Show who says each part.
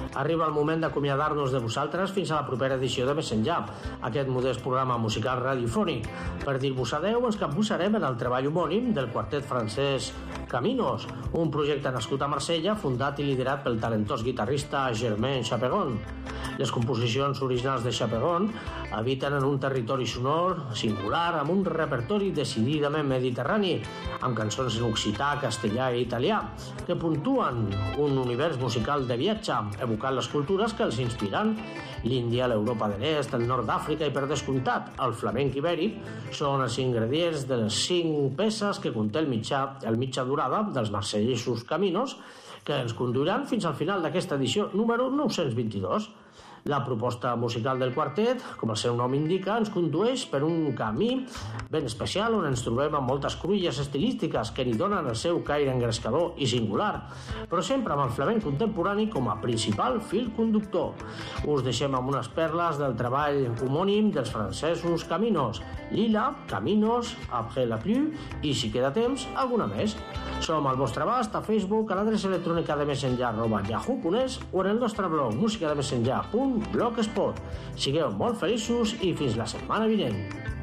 Speaker 1: Arriba el moment d'acomiadar-nos de vosaltres fins a la propera edició de Més Enllà, aquest modest programa musical radiofònic. Per dir-vos adeu, ens capbussarem en el treball homònim del quartet francès Caminos, un projecte nascut a Marsella, fundat i liderat pel talentós guitarrista Germain Chaperon. Les composicions originals de Chaperon habiten en un territori sonor singular amb un repertori decididament mediterrani, amb cançons en occità, castellà i italià, que puntuen un univers musical de viatge, evocant les cultures que els inspiren. L'Índia, l'Europa de l'Est, el nord d'Àfrica i, per descomptat, el flamenc ibèric són els ingredients de les 5 peces que conté el mitja durada dels marsellesos Caminos, que ens conduiran fins al final d'aquesta edició número 922. La proposta musical del quartet, com el seu nom indica, ens condueix per un camí ben especial on ens trobem amb moltes cruïlles estilístiques que n'hi donen el seu caire engrescador i singular, però sempre amb el flamenc contemporani com a principal fil conductor. Us deixem amb unes perles del treball homònim dels francesos Caminos, Lila, Caminos, Après la pluie i, si queda temps, alguna més. Som al vostre abast a Facebook, a l'adreça electrònica de messenjar@yahoo.es o en el nostre blog musicademesenjar.blogspot. Sigueu molt feliços i fins la setmana vinent.